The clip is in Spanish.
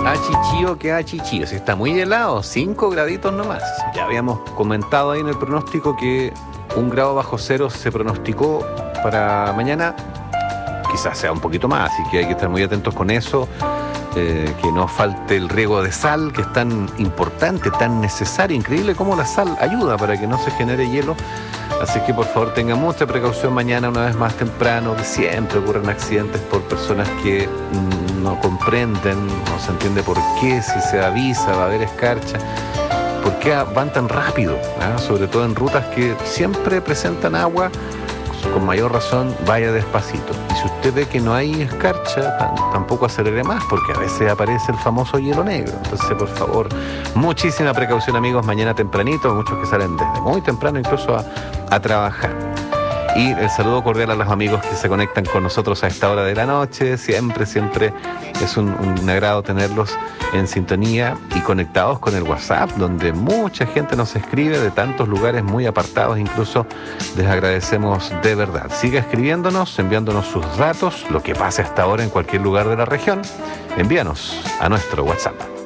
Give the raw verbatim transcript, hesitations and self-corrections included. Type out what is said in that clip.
Achichío que achichío, si está muy helado, cinco graditos nomás. Ya habíamos comentado ahí en el pronóstico que un grado bajo cero se pronosticó para mañana, quizás sea un poquito más, así que hay que estar muy atentos con eso, eh, que no falte el riego de sal, que es tan importante, tan necesario, increíble cómo la sal ayuda para que no se genere hielo. Así que por favor tengan mucha precaución mañana, una vez más temprano, que siempre ocurren accidentes por personas que mm, no comprenden, no se entiende por qué, si se avisa, va a haber escarcha, por qué van tan rápido, ¿eh? Sobre todo en rutas que siempre presentan agua, con mayor razón vaya despacito. Y si usted ve que no hay escarcha, tampoco acelere más, porque a veces aparece el famoso hielo negro. Entonces, por favor, muchísima precaución, amigos, mañana tempranito, muchos que salen desde muy temprano incluso a, a trabajar. Y el saludo cordial a los amigos que se conectan con nosotros a esta hora de la noche. Siempre, siempre es un, un agrado tenerlos en sintonía y conectados con el WhatsApp, donde mucha gente nos escribe de tantos lugares muy apartados. Incluso les agradecemos de verdad. Siga escribiéndonos, enviándonos sus datos, lo que pase hasta ahora en cualquier lugar de la región. Envíanos a nuestro WhatsApp.